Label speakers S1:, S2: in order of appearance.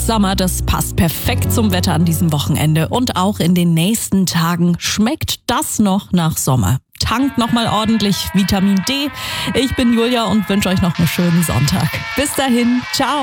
S1: Sommer, das passt perfekt zum Wetter an diesem Wochenende und auch in den nächsten Tagen schmeckt das noch nach Sommer. Tankt nochmal ordentlich Vitamin D. Ich bin Julia und wünsche euch noch einen schönen Sonntag. Bis dahin, ciao.